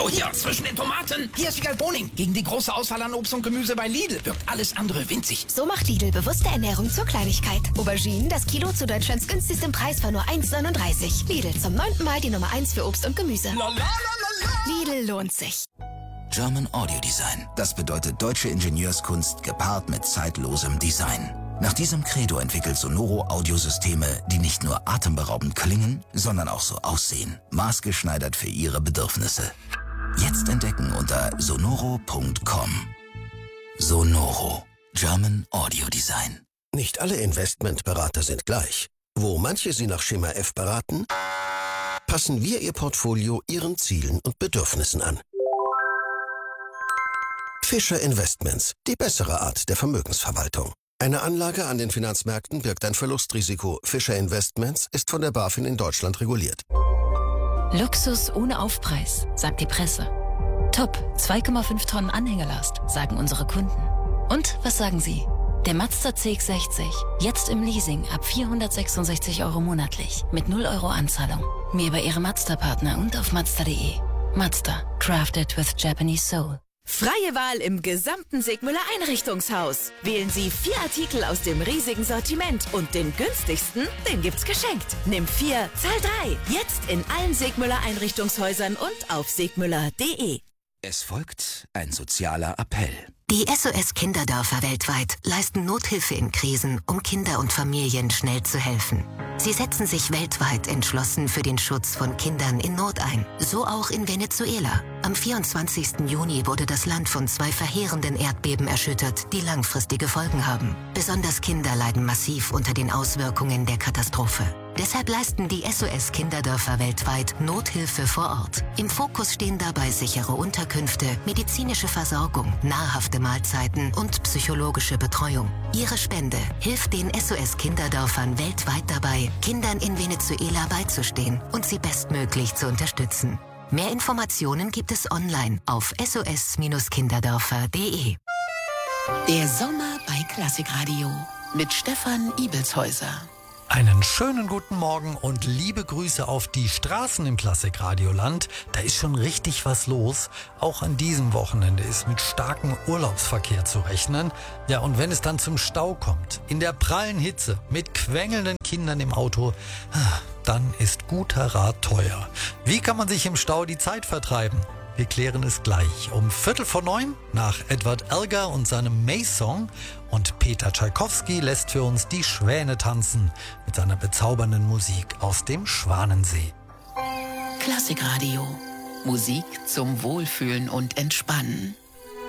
Hallo, hier, zwischen den Tomaten. Hier ist Wiegald Boning. Gegen die große Auswahl an Obst und Gemüse bei Lidl wirkt alles andere winzig. So macht Lidl bewusste Ernährung zur Kleinigkeit. Auberginen, das Kilo zu Deutschlands günstigstem Preis für nur 1,39. Lidl, zum 9. Mal die Nummer 1 für Obst und Gemüse. Lidl lohnt sich. German Audio Design. Das bedeutet deutsche Ingenieurskunst gepaart mit zeitlosem Design. Nach diesem Credo entwickelt Sonoro Audiosysteme, die nicht nur atemberaubend klingen, sondern auch so aussehen. Maßgeschneidert für Ihre Bedürfnisse. Jetzt entdecken unter sonoro.com. Sonoro. German Audio Design. Nicht alle Investmentberater sind gleich. Wo manche Sie nach Schema F beraten, passen wir Ihr Portfolio Ihren Zielen und Bedürfnissen an. Fischer Investments, die bessere Art der Vermögensverwaltung. Eine Anlage an den Finanzmärkten birgt ein Verlustrisiko. Fischer Investments ist von der BaFin in Deutschland reguliert. Luxus ohne Aufpreis, sagt die Presse. Top, 2,5 Tonnen Anhängelast, sagen unsere Kunden. Und was sagen Sie? Der Mazda CX-60, jetzt im Leasing ab 466 € monatlich, mit 0 € Anzahlung. Mehr bei Ihrem Mazda-Partner und auf Mazda.de. Mazda, crafted with Japanese soul. Freie Wahl im gesamten Segmüller Einrichtungshaus. Wählen Sie 4 Artikel aus dem riesigen Sortiment und den günstigsten, den gibt's geschenkt. Nimm 4, zahl 3. Jetzt in allen Segmüller Einrichtungshäusern und auf segmüller.de. Es folgt ein sozialer Appell. Die SOS-Kinderdörfer weltweit leisten Nothilfe in Krisen, um Kinder und Familien schnell zu helfen. Sie setzen sich weltweit entschlossen für den Schutz von Kindern in Not ein. So auch in Venezuela. Am 24. Juni wurde das Land von 2 verheerenden Erdbeben erschüttert, die langfristige Folgen haben. Besonders Kinder leiden massiv unter den Auswirkungen der Katastrophe. Deshalb leisten die SOS-Kinderdörfer weltweit Nothilfe vor Ort. Im Fokus stehen dabei sichere Unterkünfte, medizinische Versorgung, nahrhafte Mahlzeiten und psychologische Betreuung. Ihre Spende hilft den SOS-Kinderdörfern weltweit dabei, Kindern in Venezuela beizustehen und sie bestmöglich zu unterstützen. Mehr Informationen gibt es online auf sos-kinderdörfer.de. Der Sommer bei Klassikradio mit Stefan Ibelshäuser. Einen schönen guten Morgen und liebe Grüße auf die Straßen im Klassikradioland. Da ist schon richtig was los. Auch an diesem Wochenende ist mit starkem Urlaubsverkehr zu rechnen. Ja, und wenn es dann zum Stau kommt, in der prallen Hitze, mit quengelnden Kindern im Auto, dann ist guter Rat teuer. Wie kann man sich im Stau die Zeit vertreiben? Wir klären es gleich um 8:45 nach Edward Elgar und seinem May-Song. Und Peter Tschaikowski lässt für uns die Schwäne tanzen mit seiner bezaubernden Musik aus dem Schwanensee. Klassikradio. Musik zum Wohlfühlen und Entspannen.